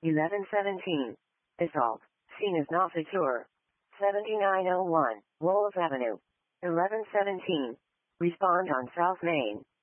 1117. Assault. Scene is not secure. 7901, Wolf Avenue. 1117. Respond on South Main.